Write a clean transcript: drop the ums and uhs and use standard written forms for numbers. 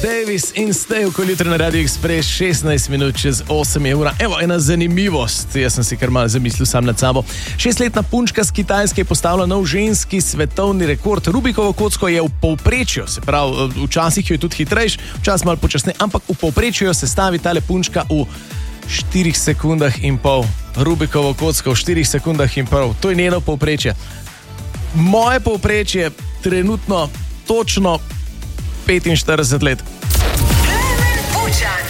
Davis in Stay v jutri na Radio Express, 16 minut čez 8 je ura. Evo, ena zanimivost, jaz sem si kar malo zamislil sam nad sabo. 6-letna punčka z Kitajske je postavila nov ženski svetovni rekord. Rubikovo kocko je v povprečju, se pravi, včasih jo je tudi hitrejš, včasih malo počasneje, ampak v povprečju jo sestavi tale punčka v 4 sekundah in pol. Rubikovo kocko v 4 sekundah in pol. To je njeno povprečje. Moje povprečje trenutno točno 45 let. Klemen Bučan.